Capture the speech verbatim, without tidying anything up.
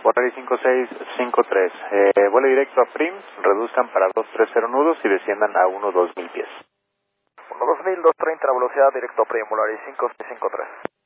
Volaris cinco seis cinco tres. Eh, vuelo directo a Prim, reduzcan para dos tres cero nudos y desciendan a uno dos mil pies. uno dos mil, doscientos treinta, velocidad directo a Prim, Volaris cinco seis cinco tres.